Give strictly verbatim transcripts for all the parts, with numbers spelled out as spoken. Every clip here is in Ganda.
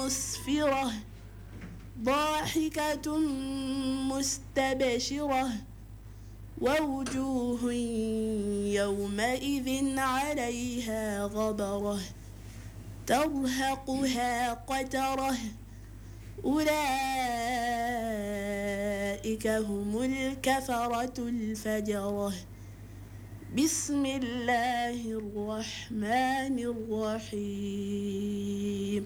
مسفرة ضاحكة مستبشرة ووجوه يومئذ عليها غبرة ترهقها قترة أولئك هم الكفرة الفجرة بسم الله الرحمن الرحيم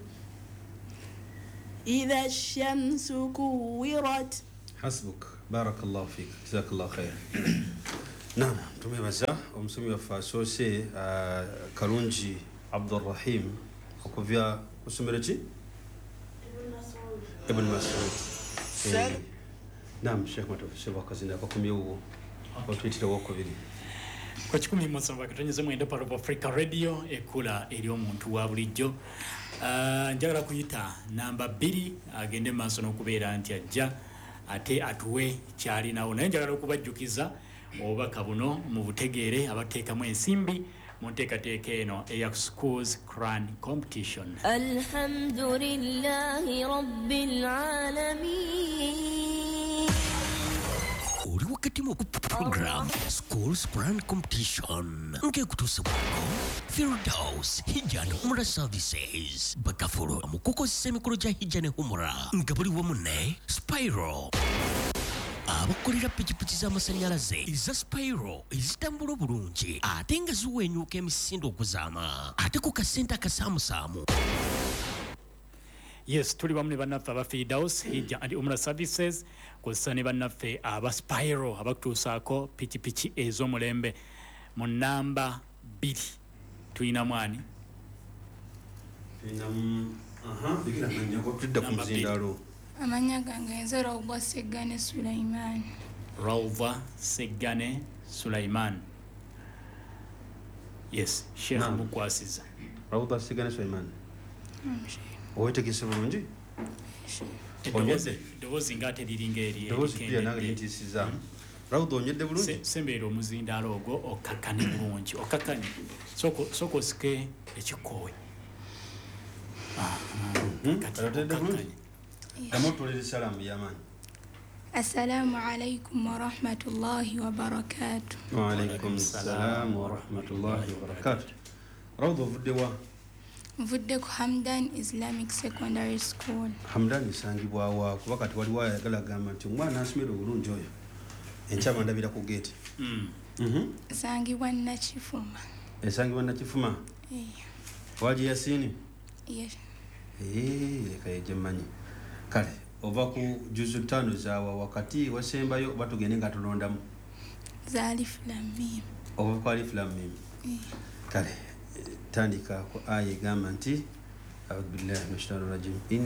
إذا الشمس كورت. حسبك بارك الله فيك جزاك الله خير. نعم tumebaza omusomi waffe asoose Kalungi Abdulrahim okuvya kusomero ki Ibn Mas'ud. Naam Sheikh Matofu sheba kazina akakumyewo otwitira wokubiri kwa kikumi musamba katonyeze mwenda palo of Africa Radio ekula eri omuntu wa bulijjo. Uh, njagala kuyita namba bbiri agende maaso n'okubeera nti ajja ate atuwe kyalinawo naye njagala okubajjukiza obubaka buno mu butegeere abateekamu ensimbi mu nteekateeka eno eya Schools Quran Competition. Alhamdulillahi Rabbil Alamin. Uri wakati mu program Schools Quran Competition nke kutusa kwako Firdaus Hijane Humra Services bakafuro mukoko semikoro ja Hijane Humra ngabuli wamune Spyro abakolera pikipiki z'amasanyalaze iza Spyro izitambula bulungi ate nga ziwenyuka emisindo okuzaama ate ku kasente akasamusamu. Yes, tuli bamwe bannaffe aba Firdaus Hijane Humra Services kozesa ne bannaffe aba Spyro abakutuusaako pikipiki ez'omulembe mu namba bbiri tuyina mwani tuyina aha bikira manyago tudda ku muzindalo. Amanya gange nze Rawva Seggane Sulaiman. Rawva Seggane Sulaiman. Yes, Sheikh mukwasiza. Rawva Seggane Sulaiman. Owetegese bulungi? Edowozi edowozi ngate liringa eri edowozi pia nange ntisiza. Rawva onyedde bulungi? Sembeera omuzindalo ogwo okakkane bulungi okakkane soko soko sike ekikowe. Ah, katodde bulungi? Namutulira salamu yamani. Assalamu alaikum wa rahmatullahi wa barakatuh. Wa alaikum assalam wa rahmatullahi wa barakatuh. Rawva ovudde wa? Mvudde ku Hamdan Islamic Secondary School. Hamdan isangibwa wa kuba kati waliwo ayagala gamba nti omwana asomera obulungi oyo enkyama ndabira ku gate. Mm. Mhm. Esangibwa Nakifuma. Esangibwa Nakifuma? Eh. Waji Yasini? Yes. Eh, leka yeje manyi. Kale ova ku juzu tano zawa wakati wasembayo batugende nga tulondamu za Alif Lam Mim. ova ku Alif Lam Mim. Eh. Kale tandika ku aya egamba nti a'udhu billahi minash shaitanir rajim.